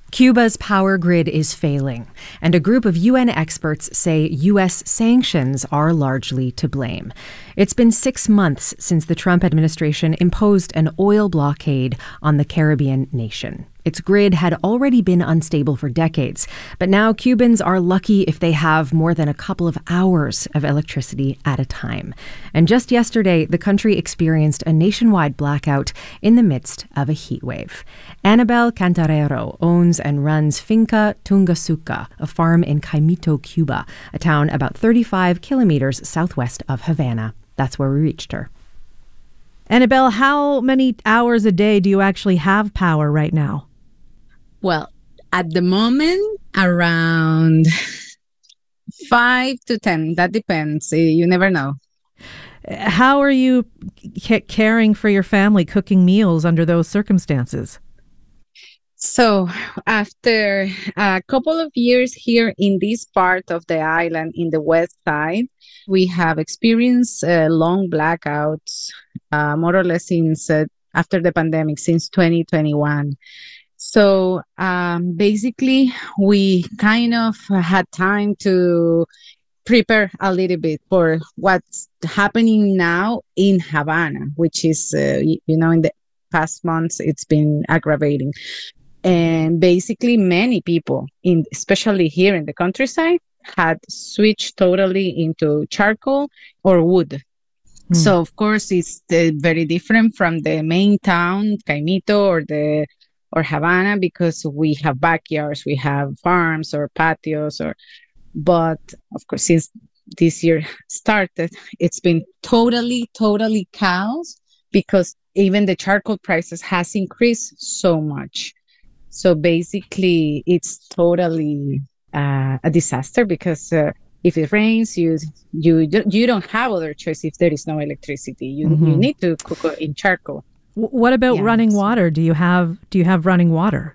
Cuba's power grid is failing, and a group of UN experts say U.S. sanctions are largely to blame. It's been 6 months since the Trump administration imposed an oil blockade on the Caribbean nation. Its grid had already been unstable for decades, but now Cubans are lucky if they have more than a couple of hours of electricity at a time. And just yesterday, the country experienced a nationwide blackout in the midst of a heat wave. Annabel Cantarero owns and runs Finca Tungasuca, a farm in Caimito, Cuba, a town about 35 kilometers southwest of Havana. That's where we reached her. Annabel, how many hours a day do you actually have power right now? Well, at the moment, around 5 to 10. That depends. You never know. How are you caring for your family, cooking meals under those circumstances? So after a couple of years here in this part of the island, in the west side, we have experienced long blackouts, more or less since after the pandemic, since 2021. So basically, we kind of had time to prepare a little bit for what's happening now in Havana, which is, in the past months, it's been aggravating. And basically, many people, especially here in the countryside, had switched totally into charcoal or wood. So, of course, it's very different from the main town, Caimito or Havana, because we have backyards, we have farms or patios, but of course, since this year started, it's been totally chaos because even the charcoal prices has increased so much. So basically, it's totally a disaster because if it rains, you don't have other choice if there is no electricity. You need to cook in charcoal. What about running water? Do you have running water?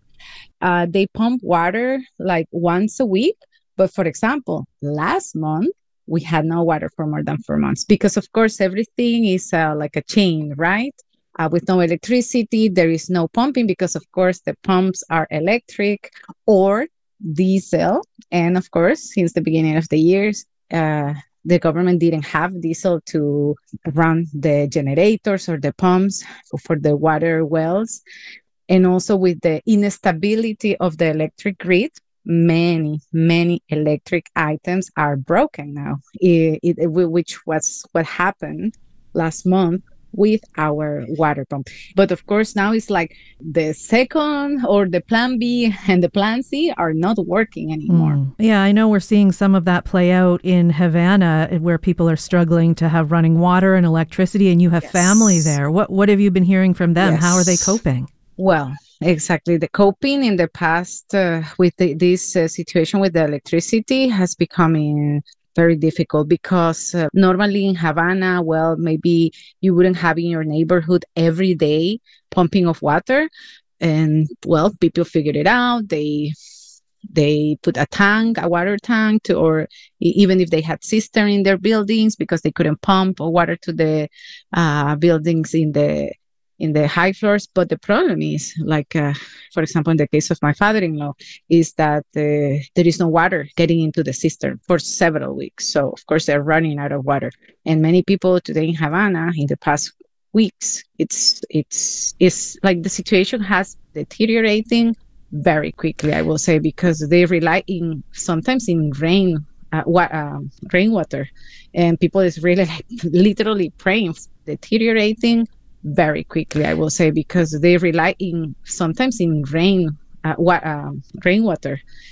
They pump water like once a week. But for example, last month, we had no water for more than 4 months because, of course, everything is like a chain, right? With no electricity, there is no pumping because, of course, the pumps are electric or diesel. And, of course, since the beginning of the years, the government didn't have diesel to run the generators or the pumps for the water wells. And also with the instability of the electric grid, many electric items are broken now, which was what happened last month with our water pump. But of course, now it's like the second or the plan B and the plan C are not working anymore. Yeah, I know we're seeing some of that play out in Havana where people are struggling to have running water and electricity, and you have family there. What have you been hearing from them? How are they coping? Well, exactly. The coping in the past with this situation with the electricity has become very difficult because normally in Havana, well, maybe you wouldn't have in your neighborhood every day pumping of water. And, well, people figured it out. They put a water tank or even if they had cistern in their buildings because they couldn't pump water to the buildings in the high floors. But the problem is, like, for example, in the case of my father-in-law, is that there is no water getting into the cistern for several weeks. So, of course, they're running out of water. And many people today in Havana, in the past weeks, it's like the situation has deteriorating very quickly, I will say, because they rely sometimes in rainwater. And people is really literally praying, deteriorating very quickly, I will say, because they rely sometimes in rainwater.